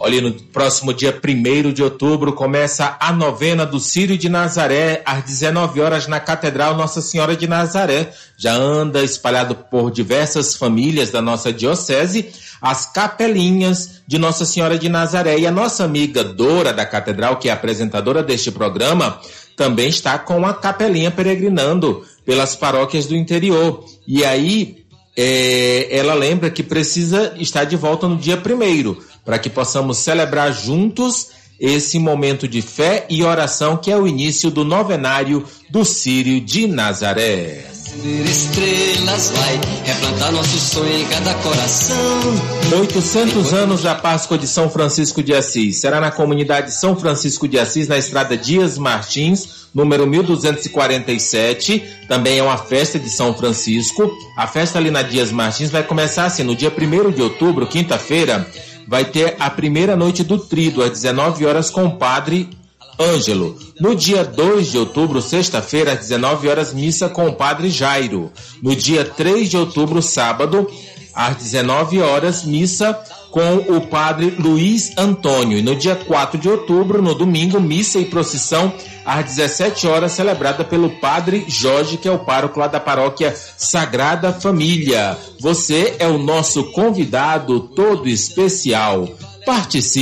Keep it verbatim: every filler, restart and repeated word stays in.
Olha, no próximo dia primeiro de outubro começa a novena do Círio de Nazaré, às dezenove horas na Catedral Nossa Senhora de Nazaré. Já anda espalhado por diversas famílias da nossa diocese as capelinhas de Nossa Senhora de Nazaré. E a nossa amiga Dora da Catedral, que é apresentadora deste programa, também está com a capelinha peregrinando pelas paróquias do interior. E aí é, ela lembra que precisa estar de volta no dia primeiro, para que possamos celebrar juntos esse momento de fé e oração que é o início do novenário do Círio de Nazaré. Estrelas vai replantar nosso sonho em cada coração. oitocentos anos da Páscoa de São Francisco de Assis. Será na comunidade São Francisco de Assis, na estrada Dias Martins, número mil duzentos e quarenta e sete. Também é uma festa de São Francisco. A festa ali na Dias Martins vai começar assim, no dia primeiro de outubro, quinta-feira, vai ter a primeira noite do Tríduo, às dezenove horas, com o Padre Ângelo. No dia dois de outubro, sexta-feira, às dezenove horas, missa com o Padre Jairo. No dia três de outubro, sábado, às dezenove horas, missa com o Padre Luiz Antônio. E no dia quatro de outubro, no domingo, missa e procissão às dezessete horas, celebrada pelo Padre Jorge, que é o pároco lá da paróquia Sagrada Família. Você é o nosso convidado todo especial. Participe!